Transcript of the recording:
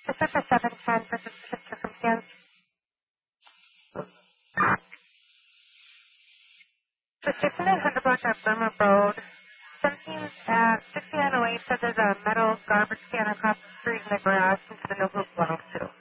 December 710 for suspicious circumstance. Suspicion at Hunterbrook at Burma Road. 6908 said there's a metal garbage can across the street in the garage into the notebook 102.